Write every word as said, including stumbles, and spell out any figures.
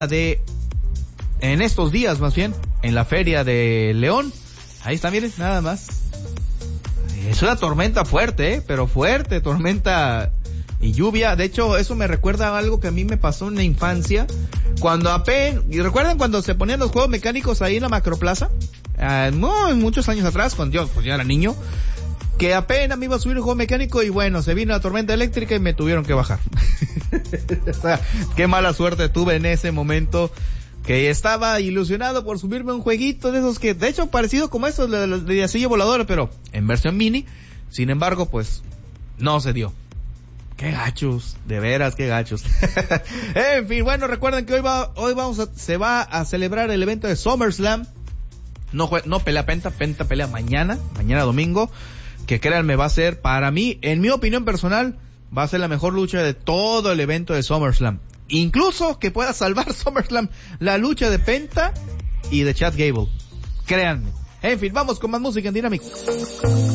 de, en estos días más bien, en la Feria de León. Ahí está, miren, nada más. Es una tormenta fuerte, ¿eh? Pero fuerte, tormenta y lluvia. De hecho, eso me recuerda a algo que a mí me pasó en la infancia. Cuando apenas, ¿y recuerdan cuando se ponían los juegos mecánicos ahí en la Macroplaza? Uh, no, muchos años atrás, cuando yo, pues yo era niño, que apenas me iba a subir un juego mecánico y bueno, se vino la tormenta eléctrica y me tuvieron que bajar. O sea, qué mala suerte tuve en ese momento, que estaba ilusionado por subirme un jueguito de esos que, de hecho, parecido como estos de, de, de silla voladora, pero en versión mini. Sin embargo, pues, no se dio. Qué gachos, de veras, qué gachos. En fin, bueno, recuerden que hoy va, hoy vamos a, se va a celebrar el evento de SummerSlam. No, no pelea Penta, Penta pelea mañana, mañana domingo, que créanme va a ser, para mí, en mi opinión personal, va a ser la mejor lucha de todo el evento de SummerSlam. Incluso que pueda salvar SummerSlam la lucha de Penta y de Chad Gable. Créanme. En fin, vamos con más música en Dynamic.